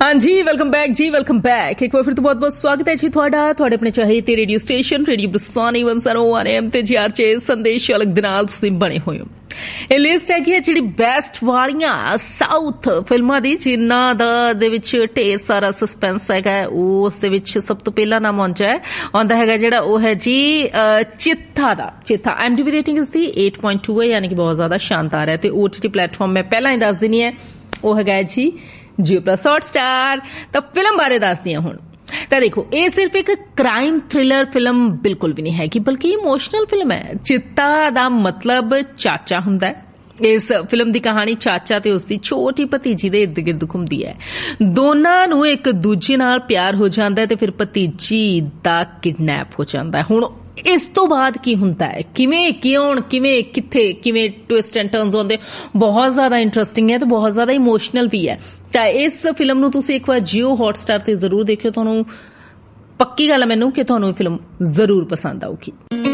हाँ जी, welcome back जी, welcome back. एक बार फिर तो बहुत बहुत स्वागत है जी ਤੁਹਾਡੇ ਆਪਣੇ ਚਾਹੀਦੇ ਰੇਡੀਓ ਸਟੇਸ਼ਨ ਰੇਡੀਓ ਬਰਸਾਨੀ 101 AM ਤੇ ਜੀ ਆਰਚੇ ਸੰਦੇਸ਼ ਅਲੱਗ ਦੇ ਨਾਲ ਤੁਸੀਂ ਬਣੇ ਹੋਏ ਹੋ। ਇਹ ਲਿਸਟ ਹੈਗੀ ਹੈ ਜਿਹੜੀ ਬੈਸਟ ਵਾਲੀਆਂ ਸਾਊਥ ਫਿਲਮਾਂ ਦੀ, ਜਿਨ੍ਹਾਂ ਦੇ ਵਿੱਚ ਢੇਰ ਸਾਰਾ ਸਸਪੈਂਸ ਹੈਗਾ। ਉਸ ਦੇ ਵਿੱਚ ਸਭ ਤੋਂ ਪਹਿਲਾ ਨਾਮ ਆਉਂਦਾ ਹੈਗਾ ਜਿਹੜਾ ਉਹ ਹੈ ਜੀ ਚਿੱਥਾ ਦਾ। ਚਿੱਥਾ IMDb ਰੇਟਿੰਗ ਇਸ ਦੀ 8.2 ਹੈ, ਯਾਨੀ ਕਿ ਬਹੁਤ ਜ਼ਿਆਦਾ ਸ਼ਾਨਦਾਰ ਹੈ। ਤੇ OTT ਪਲੇਟਫਾਰਮ ਮੈਂ ਪਹਿਲਾਂ ਹੀ ਦੱਸ ਦਿੰਦੀ ਹੈ, ਉਹ ਹੈਗਾ ਜੀ Jio+ Hotstar। ਤਾਂ ਫਿਲਮ ਬਾਰੇ ਦੱਸਦੀ ਹਾਂ ਹੁਣ। ਤਾਂ ਦੇਖੋ, ਇਹ ਸਿਰਫ ਇੱਕ ਕ੍ਰਾਈਮ ਥ੍ਰਿਲਰ ਫਿਲਮ ਬਿਲਕੁਲ ਵੀ ਨਹੀਂ ਹੈਗੀ, ਬਲਕਿ ਇਮੋਸ਼ਨਲ ਫਿਲਮ ਹੈ। ਚਿੱਤਾ ਦਾ ਮਤਲਬ ਚਾਚਾ ਹੁੰਦਾ ਹੈ। ਇਸ ਫਿਲਮ ਦੀ ਕਹਾਣੀ ਚਾਚਾ ਤੇ ਉਸਦੀ ਛੋਟੀ ਭਤੀਜੀ ਦੇ ਇਰਦ ਗਿਰਦ ਘੁੰਮਦੀ ਹੈ। ਦੋਨਾਂ ਨੂੰ ਇੱਕ ਦੂਜੇ ਨਾਲ ਪਿਆਰ ਹੋ ਜਾਂਦਾ ਹੈ ਤੇ ਫਿਰ ਭਤੀਜੀ ਦਾ ਕਿਡਨੈਪ ਹੋ ਜਾਂਦਾ ਹੈ। ਹੁਣ ਇਸ ਤੋਂ ਬਾਅਦ ਕੀ ਹੁੰਦਾ ਹੈ, ਕਿਵੇਂ ਕਿੱਥੇ ਕਿਵੇਂ ਟਵਿਸਟ ਐਂਡ ਟਰਨਸ ਆਉਂਦੇ, ਬਹੁਤ ਜ਼ਿਆਦਾ ਇੰਟਰਸਟਿੰਗ ਹੈ ਤੇ ਬਹੁਤ ਜ਼ਿਆਦਾ ਇਮੋਸ਼ਨਲ ਵੀ ਹੈ। ਤਾਂ ਇਸ ਫਿਲਮ ਨੂੰ ਤੁਸੀਂ ਇੱਕ ਵਾਰ Jio Hotstar ਤੇ ਜ਼ਰੂਰ ਦੇਖਿਓ। ਤੁਹਾਨੂੰ ਪੱਕੀ ਗੱਲ ਹੈ ਮੈਨੂੰ ਕਿ ਤੁਹਾਨੂੰ ਇਹ ਫਿਲਮ ਜ਼ਰੂਰ ਪਸੰਦ ਆਊਗੀ।